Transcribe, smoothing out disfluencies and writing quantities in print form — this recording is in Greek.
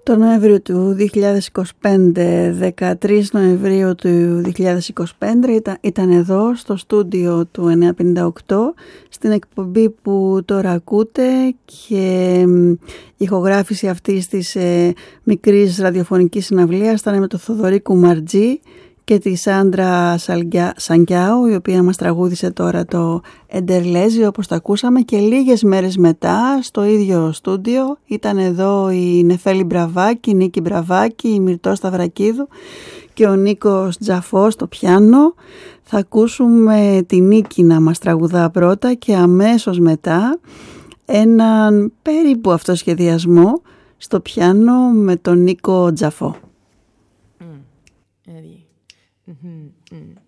Το Νοέμβριο του 2025, 13 Νοεμβρίου του 2025 ήταν εδώ στο στούντιο του 958 στην εκπομπή που τώρα ακούτε, και η ηχογράφηση αυτής της μικρής ραδιοφωνικής συναυλίας ήταν με το Θοδωρή Κουμαρτζή και τη Σάντρα Σανκιάου, η οποία μας τραγούδισε τώρα το Εντερλέζι όπως το ακούσαμε, και λίγες μέρες μετά στο ίδιο στούντιο ήταν εδώ η Νεφέλη Μπραβάκη, η Νίκη Μπραβάκη, η Μυρτώ Σταυρακίδου και ο Νίκος Τζαφός στο πιάνο. Θα ακούσουμε τη Νίκη να μας τραγουδά πρώτα και αμέσως μετά έναν περίπου αυτοσχεδιασμό στο πιάνο με τον Νίκο Τζαφό. Mm-hmm.